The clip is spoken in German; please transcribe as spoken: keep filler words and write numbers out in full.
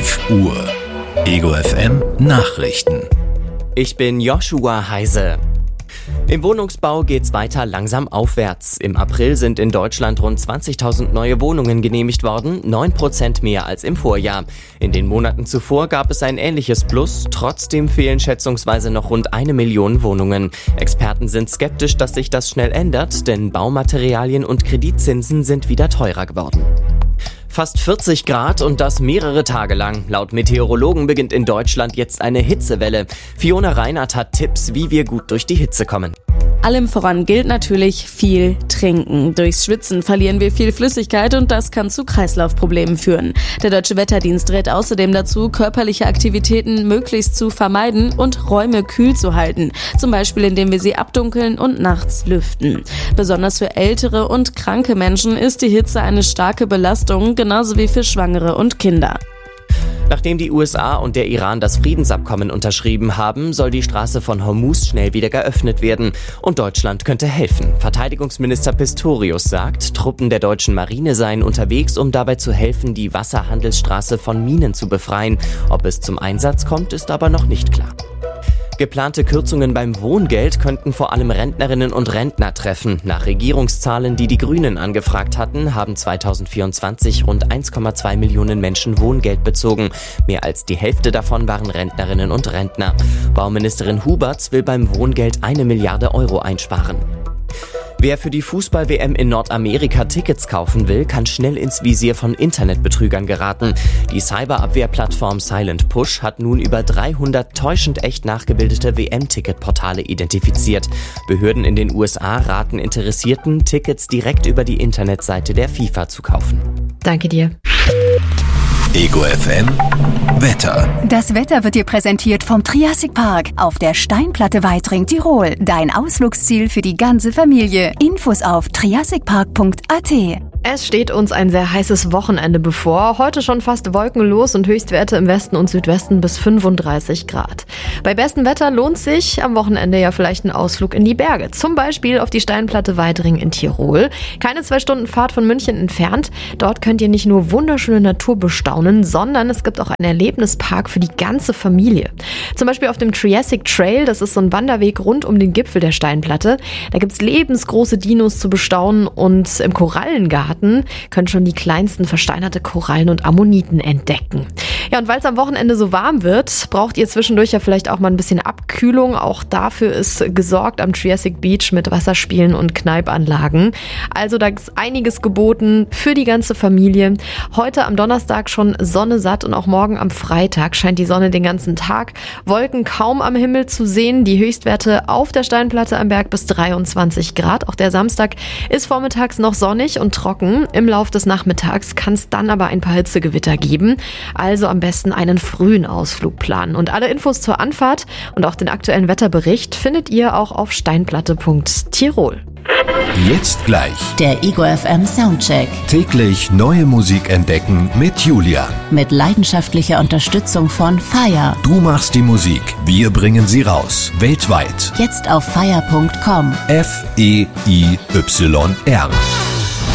elf Uhr. Ego F M Nachrichten. Ich bin Joshua Heise. Im Wohnungsbau geht's weiter langsam aufwärts. Im April sind in Deutschland rund zwanzigtausend neue Wohnungen genehmigt worden, neun Prozent mehr als im Vorjahr. In den Monaten zuvor gab es ein ähnliches Plus, trotzdem fehlen schätzungsweise noch rund eine Million Wohnungen. Experten sind skeptisch, dass sich das schnell ändert, denn Baumaterialien und Kreditzinsen sind wieder teurer geworden. Fast vierzig Grad und das mehrere Tage lang. Laut Meteorologen beginnt in Deutschland jetzt eine Hitzewelle. Fiona Reinhardt hat Tipps, wie wir gut durch die Hitze kommen. Allem voran gilt natürlich viel trinken. Durchs Schwitzen verlieren wir viel Flüssigkeit und das kann zu Kreislaufproblemen führen. Der Deutsche Wetterdienst rät außerdem dazu, körperliche Aktivitäten möglichst zu vermeiden und Räume kühl zu halten. Zum Beispiel, indem wir sie abdunkeln und nachts lüften. Besonders für ältere und kranke Menschen ist die Hitze eine starke Belastung, genauso wie für Schwangere und Kinder. Nachdem die U S A und der Iran das Friedensabkommen unterschrieben haben, soll die Straße von Hormuz schnell wieder geöffnet werden. Und Deutschland könnte helfen. Verteidigungsminister Pistorius sagt, Truppen der deutschen Marine seien unterwegs, um dabei zu helfen, die Wasserhandelsstraße von Minen zu befreien. Ob es zum Einsatz kommt, ist aber noch nicht klar. Geplante Kürzungen beim Wohngeld könnten vor allem Rentnerinnen und Rentner treffen. Nach Regierungszahlen, die die Grünen angefragt hatten, haben zweitausendvierundzwanzig rund eins Komma zwei Millionen Menschen Wohngeld bezogen. Mehr als die Hälfte davon waren Rentnerinnen und Rentner. Bauministerin Huberts will beim Wohngeld eine Milliarde Euro einsparen. Wer für die Fußball-W M in Nordamerika Tickets kaufen will, kann schnell ins Visier von Internetbetrügern geraten. Die Cyberabwehrplattform Silent Push hat nun über dreihundert täuschend echt nachgebildete W M-Ticketportale identifiziert. Behörden in den U S A raten Interessierten, Tickets direkt über die Internetseite der FIFA zu kaufen. Danke dir. Ego F M Wetter. Das Wetter wird dir präsentiert vom Triassic Park auf der Steinplatte Weitring, Tirol. Dein Ausflugsziel für die ganze Familie. Infos auf triassic park punkt a t. Es steht uns ein sehr heißes Wochenende bevor. Heute schon fast wolkenlos und Höchstwerte im Westen und Südwesten bis fünfunddreißig Grad. Bei bestem Wetter lohnt sich am Wochenende ja vielleicht ein Ausflug in die Berge. Zum Beispiel auf die Steinplatte Weitring in Tirol. Keine zwei Stunden Fahrt von München entfernt. Dort könnt ihr nicht nur wunderschöne Natur bestaunen, sondern es gibt auch einen Erlebnispark für die ganze Familie. Zum Beispiel auf dem Triassic Trail, das ist so ein Wanderweg rund um den Gipfel der Steinplatte. Da gibt's lebensgroße Dinos zu bestaunen und im Korallengarten können schon die kleinsten versteinerte Korallen und Ammoniten entdecken. Ja, und weil es am Wochenende so warm wird, braucht ihr zwischendurch ja vielleicht auch mal ein bisschen Abkühlung. Auch dafür ist gesorgt am Triassic Beach mit Wasserspielen und Kneipanlagen. Also da ist einiges geboten für die ganze Familie. Heute am Donnerstag schon Sonne satt und auch morgen am Freitag scheint die Sonne den ganzen Tag. Wolken kaum am Himmel zu sehen. Die Höchstwerte auf der Steinplatte am Berg bis dreiundzwanzig Grad. Auch der Samstag ist vormittags noch sonnig und trocken. Im Lauf des Nachmittags kann es dann aber ein paar Hitzegewitter geben. Also am besten einen frühen Ausflug planen. Und alle Infos zur Anfahrt und auch den aktuellen Wetterbericht findet ihr auch auf steinplatte punkt tirol. Jetzt gleich Der Ego F M Soundcheck. täglich neue Musik entdecken mit Julian. Mit leidenschaftlicher Unterstützung von Fire. Du machst die Musik, wir bringen sie raus. Weltweit. Jetzt auf fire punkt com. F E I Y R.